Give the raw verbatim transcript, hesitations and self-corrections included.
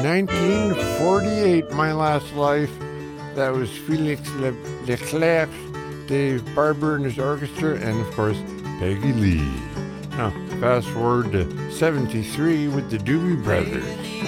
nineteen forty-eight, My Last Life. That was Felix Le- Leclerc, Dave Barber and his orchestra, and of course, Peggy Lee. Now, fast forward to seventy-three with the Doobie Brothers.